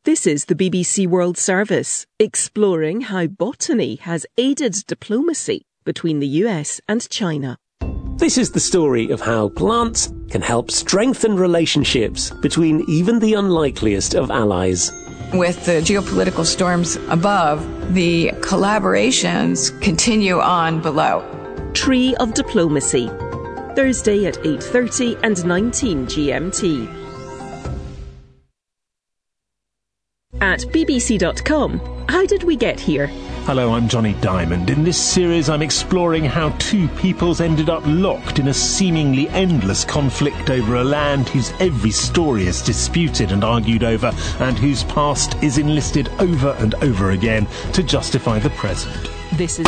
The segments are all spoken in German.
This is the BBC World Service, exploring how botany has aided diplomacy between the US and China. This is the story of how plants can help strengthen relationships between even the unlikeliest of allies. With the geopolitical storms above, the collaborations continue on below. Tree of Diplomacy, Thursday at 8:30 and 19 GMT. At bbc.com, how did we get here? Hello, I'm Johnny Diamond. In this series, I'm exploring how two peoples ended up locked in a seemingly endless conflict over a land whose every story is disputed and argued over, and whose past is enlisted over and over again to justify the present. This is...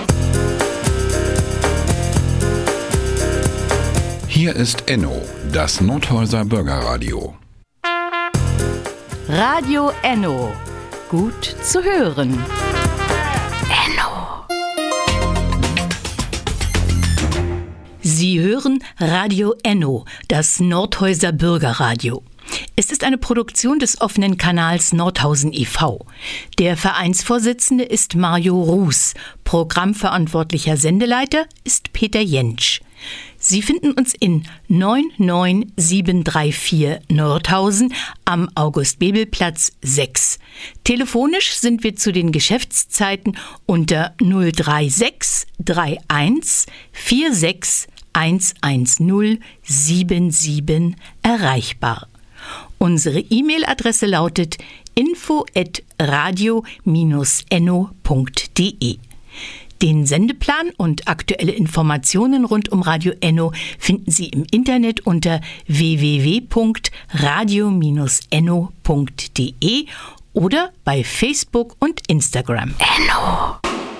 Hier ist Enno, das Nordhäuser Bürgerradio. Radio Enno. Gut zu hören. Enno. Sie hören Radio Enno, das Nordhäuser Bürgerradio. Es ist eine Produktion des offenen Kanals Nordhausen e.V. Der Vereinsvorsitzende ist Mario Ruß. Programmverantwortlicher Sendeleiter ist Peter Jentsch. Sie finden uns in 99734 Nordhausen am August-Bebel-Platz 6. Telefonisch sind wir zu den Geschäftszeiten unter 036 31 46 11077 erreichbar. Unsere E-Mail-Adresse lautet info@radio-enno.de. Den Sendeplan und aktuelle Informationen rund um Radio Enno finden Sie im Internet unter www.radio-enno.de oder bei Facebook und Instagram. Enno.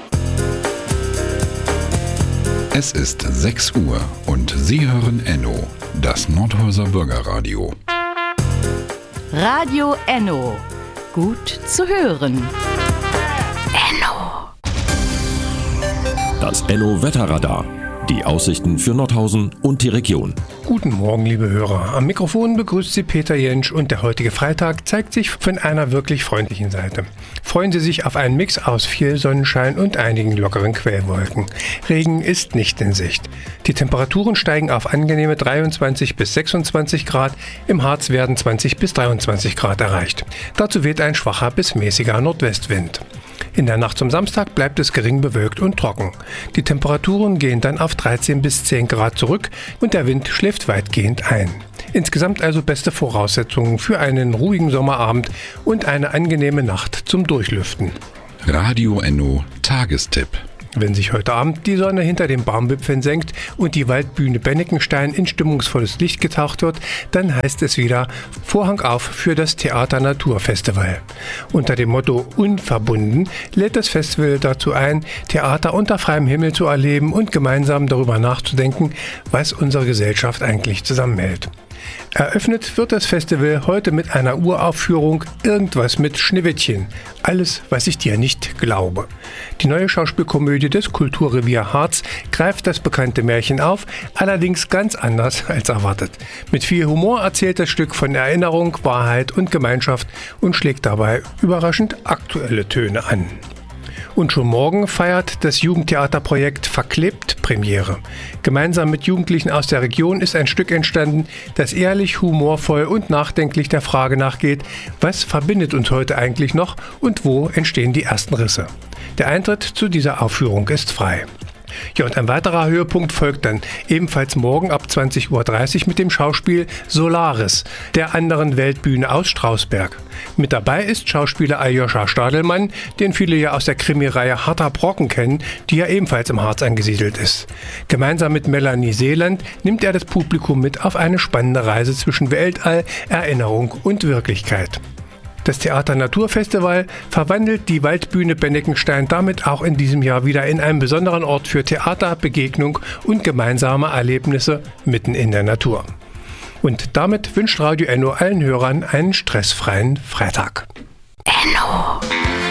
Es ist 6 Uhr und Sie hören Enno, das Nordhäuser Bürgerradio. Radio Enno. Gut zu hören. Enno. Das Enno-Wetterradar. Die Aussichten für Nordhausen und die Region. Guten Morgen, liebe Hörer. Am Mikrofon begrüßt Sie Peter Jentsch und der heutige Freitag zeigt sich von einer wirklich freundlichen Seite. Freuen Sie sich auf einen Mix aus viel Sonnenschein und einigen lockeren Quellwolken. Regen ist nicht in Sicht. Die Temperaturen steigen auf angenehme 23 bis 26 Grad, im Harz werden 20 bis 23 Grad erreicht. Dazu weht ein schwacher bis mäßiger Nordwestwind. In der Nacht zum Samstag bleibt es gering bewölkt und trocken. Die Temperaturen gehen dann auf 13 bis 10 Grad zurück und der Wind schläft weitgehend ein. Insgesamt also beste Voraussetzungen für einen ruhigen Sommerabend und eine angenehme Nacht zum Durchlüften. Radio Enno Tagestipp. Wenn sich heute Abend die Sonne hinter den Baumwipfeln senkt und die Waldbühne Bennekenstein in stimmungsvolles Licht getaucht wird, dann heißt es wieder Vorhang auf für das Theater Naturfestival. Unter dem Motto Unverbunden lädt das Festival dazu ein, Theater unter freiem Himmel zu erleben und gemeinsam darüber nachzudenken, was unsere Gesellschaft eigentlich zusammenhält. Eröffnet wird das Festival heute mit einer Uraufführung Irgendwas mit Schneewittchen. Alles, was ich dir nicht glaube. Die neue Schauspielkomödie des Kulturrevier Harz greift das bekannte Märchen auf, allerdings ganz anders als erwartet. Mit viel Humor erzählt das Stück von Erinnerung, Wahrheit und Gemeinschaft und schlägt dabei überraschend aktuelle Töne an. Und schon morgen feiert das Jugendtheaterprojekt Verklebt Premiere. Gemeinsam mit Jugendlichen aus der Region ist ein Stück entstanden, das ehrlich, humorvoll und nachdenklich der Frage nachgeht, was verbindet uns heute eigentlich noch und wo entstehen die ersten Risse. Der Eintritt zu dieser Aufführung ist frei. Ja, und ein weiterer Höhepunkt folgt dann ebenfalls morgen ab 20:30 Uhr mit dem Schauspiel Solaris, der anderen Weltbühne aus Strausberg. Mit dabei ist Schauspieler Aljoscha Stadelmann, den viele ja aus der Krimireihe Harter Brocken kennen, die ja ebenfalls im Harz angesiedelt ist. Gemeinsam mit Melanie Seeland nimmt er das Publikum mit auf eine spannende Reise zwischen Weltall, Erinnerung und Wirklichkeit. Das Theater Naturfestival verwandelt die Waldbühne Bennekenstein damit auch in diesem Jahr wieder in einen besonderen Ort für Theater, Begegnung und gemeinsame Erlebnisse mitten in der Natur. Und damit wünscht Radio Enno allen Hörern einen stressfreien Freitag. Enno.